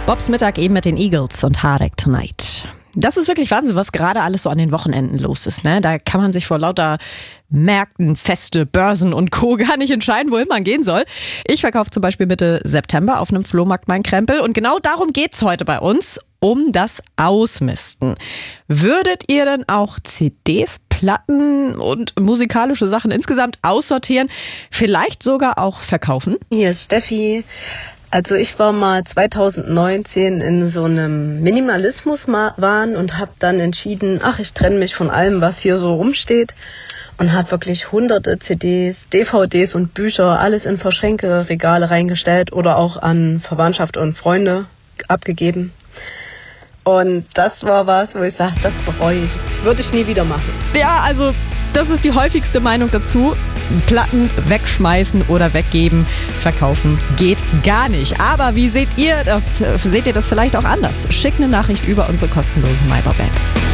Bobs Mittag eben mit den Eagles und Harek Tonight. Das ist wirklich Wahnsinn, was gerade alles so an den Wochenenden los ist. Ne? Da kann man sich vor lauter Märkten, Feste, Börsen und Co. gar nicht entscheiden, wohin man gehen soll. Ich verkaufe zum Beispiel Mitte September auf einem Flohmarkt meinen Krempel. Und genau darum geht's heute bei uns, um das Ausmisten. Würdet ihr denn auch CDs, Platten und musikalische Sachen insgesamt aussortieren, vielleicht sogar auch verkaufen? Hier ist Steffi. Also ich war mal 2019 in so einem Minimalismus-Wahn und habe dann entschieden, ich trenne mich von allem, was hier so rumsteht, und habe wirklich hunderte CDs, DVDs und Bücher, alles in Verschränke, Regale reingestellt oder auch an Verwandtschaft und Freunde abgegeben. Und das war was, wo ich sage, das bereue ich, würde ich nie wieder machen. Ja, also das ist die häufigste Meinung dazu. Platten wegschmeißen oder weggeben, verkaufen geht gar nicht. Aber wie seht ihr das? Seht ihr das vielleicht auch anders? Schickt eine Nachricht über unsere kostenlose MyBob-App.